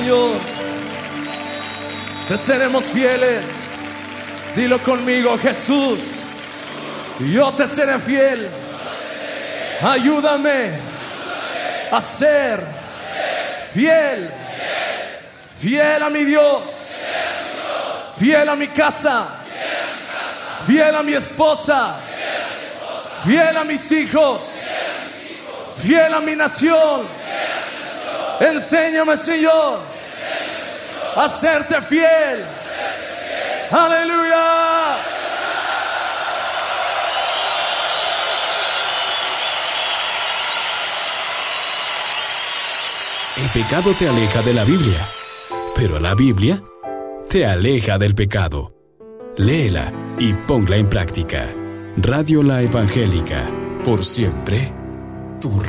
Señor. Te seremos fieles. Dilo conmigo, Jesús. Yo te seré fiel. Ayúdame a ser fiel. Fiel a mi Dios. Fiel a mi casa. Fiel a mi esposa. Fiel a mis hijos. Fiel a mi nación. Enséñame, Señor, a serte fiel. Aleluya. El pecado te aleja de la Biblia, pero la Biblia te aleja del pecado. Léela y ponla en práctica. Radio La Evangélica, por siempre, tu